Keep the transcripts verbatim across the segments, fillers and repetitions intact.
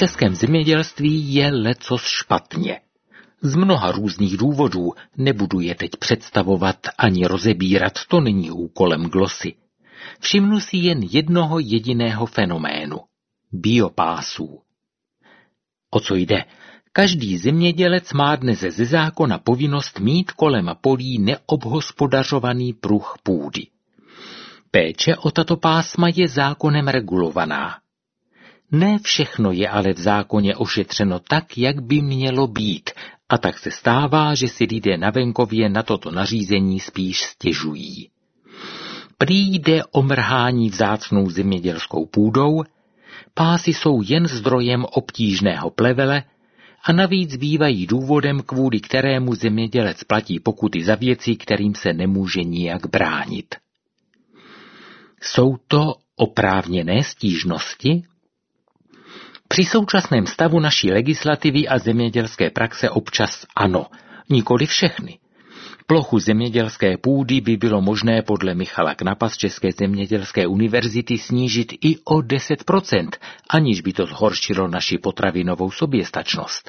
českém zemědělství je lecos špatně. Z mnoha různých důvodů, nebudu je teď představovat ani rozebírat, to není úkolem glosy. Všimnu si jen jednoho jediného fenoménu. Biopásů. O co jde? Každý zemědělec má dnes ze zákona povinnost mít kolem polí neobhospodařovaný pruh půdy. Péče o tato pásma je zákonem regulovaná. Ne všechno je ale v zákoně ošetřeno tak, jak by mělo být, a tak se stává, že si lidé na venkově na toto nařízení spíš stěžují. Prý jde o mrhání vzácnou zemědělskou půdou, pásy jsou jen zdrojem obtížného plevele a navíc bývají důvodem, kvůli kterému zemědělec platí pokuty za věci, kterým se nemůže nijak bránit. Jsou to oprávněné stížnosti? Při současném stavu naší legislativy a zemědělské praxe občas ano, nikoli všechny. Plochu zemědělské půdy by bylo možné podle Michala Knapa z České zemědělské univerzity snížit i o deset procent, aniž by to zhoršilo naši potravinovou soběstačnost.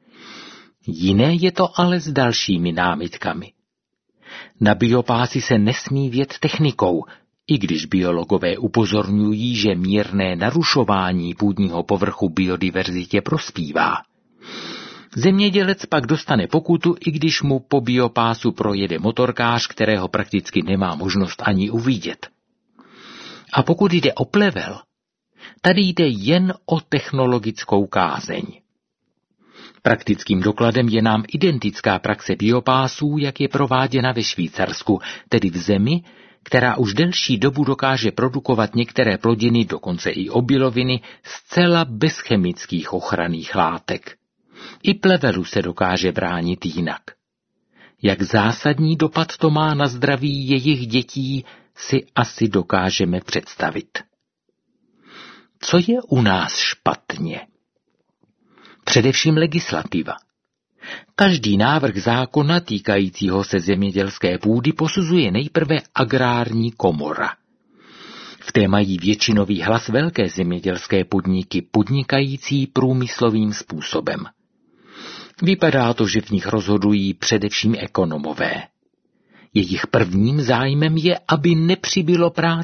Jiné je to ale s dalšími námitkami. Na biopásy se nesmí vjet technikou, i když biologové upozorňují, že mírné narušování půdního povrchu biodiverzitě prospívá. Zemědělec pak dostane pokutu, i když mu po biopásu projede motorkář, kterého prakticky nemá možnost ani uvidět. A pokud jde o plevel, tady jde jen o technologickou kázeň. Praktickým dokladem je nám identická praxe biopásů, jak je prováděna ve Švýcarsku, tedy v zemi, která už delší dobu dokáže produkovat některé plodiny, dokonce i obiloviny, zcela bez chemických ochranných látek. I plevelu se dokáže bránit jinak. Jak zásadní dopad to má na zdraví jejich dětí, si asi dokážeme představit. Co je u nás špatně? Především legislativa. Každý návrh zákona týkajícího se zemědělské půdy posuzuje nejprve agrární komora. V té mají většinový hlas velké zemědělské podniky podnikající průmyslovým způsobem. Vypadá to, že v nich rozhodují především ekonomové. Jejich prvním zájmem je, aby nepřibylo práce